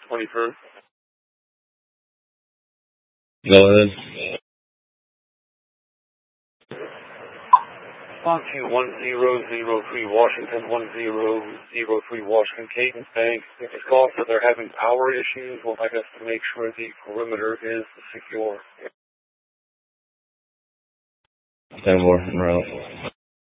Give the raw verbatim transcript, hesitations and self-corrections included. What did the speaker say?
twenty-first. Go ahead. On to one zero zero three Washington, one zero zero three Washington, Cadence Bank. It's called that they're having power issues. We'll like us to make sure the perimeter is secure. ten four, en route.